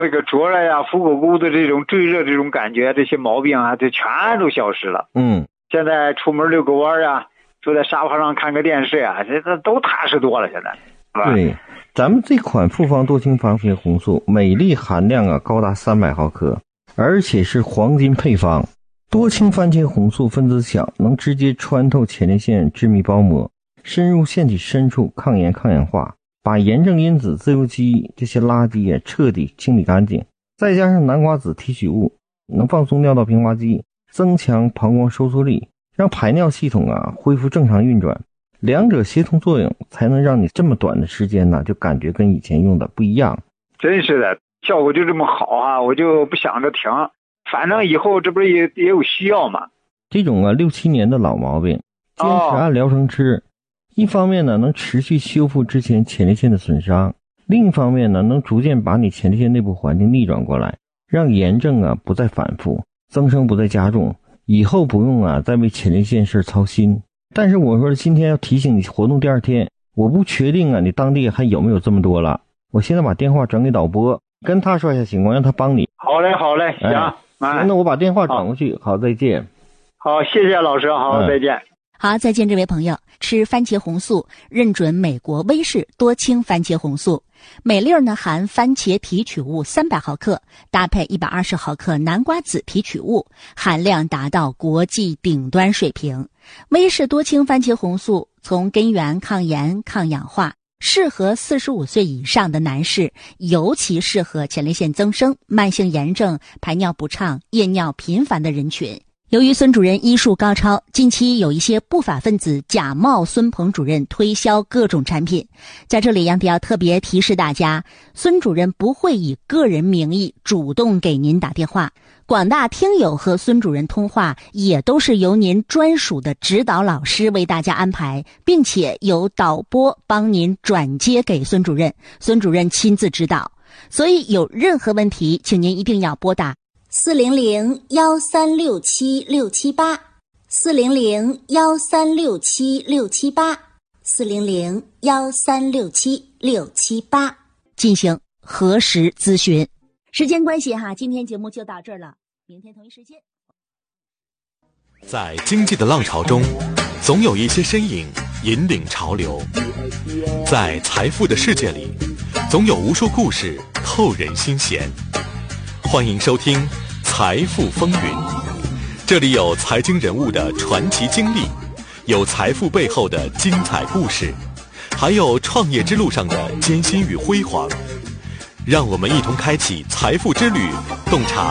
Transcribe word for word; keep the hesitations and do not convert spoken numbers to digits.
这个灼热呀、腹股沟的这种坠热这种感觉，这些毛病啊，这全都消失了。 嗯， 现在出门遛个弯啊，坐在沙发上看个电视啊，这这都踏实多了。现在，是吧？ 对，咱们这款复方多氢番茄红素，镁粒含量啊高达三百毫克，而且是黄金配方。多氢番茄红素分子小，能直接穿透前列腺致密包膜，深入腺体深处，抗炎抗氧化，把炎症因子、自由基这些垃圾啊彻底清理干净。再加上南瓜子提取物，能放松尿道平滑肌，增强膀胱收缩力，让排尿系统啊恢复正常运转。两者协同作用，才能让你这么短的时间呢，就感觉跟以前用的不一样。 真是的，效果就这么好啊，我就不想着停，反正以后这不是也也有需要嘛。 这种啊六七年的老毛病，坚持按疗程吃，哦、一方面呢能持续修复之前前列腺的损伤，另一方面呢能逐渐把你前列腺内部环境逆转过来，让炎症啊不再反复，增生不再加重，以后不用啊再为前列腺事操心。但是我说今天要提醒你，活动第二天，我不确定啊你当地还有没有这么多了。我现在把电话转给导播，跟他说一下情况，让他帮你。 好嘞好嘞，行、哎、 行，那我把电话转过去。好，再见。 好，谢谢老师，好、嗯、再见。 好，再见这位朋友。吃番茄红素认准美国威士多氢番茄红素，每粒呢含番茄提取物三百毫克，搭配一百二十毫克南瓜子提取物，含量达到国际顶端水平。威士多氢番茄红素从根源抗炎抗氧化，适合四十五岁以上的男士，尤其适合前列腺增生、慢性炎症、排尿不畅、夜尿频繁的人群。由于孙主任医术高超，近期有一些不法分子假冒孙鹏主任推销各种产品。在这里杨迪要特别提示大家，孙主任不会以个人名义主动给您打电话，广大听友和孙主任通话也都是由您专属的指导老师为大家安排，并且由导播帮您转接给孙主任，孙主任亲自指导。所以有任何问题，请您一定要拨打四零零幺三六七六七八，四零零幺三六七六七八，四零零幺三六七六七八进行核实咨询。时间关系哈，今天节目就到这儿了，明天同一时间。 在经济的浪潮中，总有一些身影引领潮流；在财富的世界里，总有无数故事透人心弦。欢迎收听《财富风云》，这里有财经人物的传奇经历，有财富背后的精彩故事，还有创业之路上的艰辛与辉煌。让我们一同开启财富之旅，洞察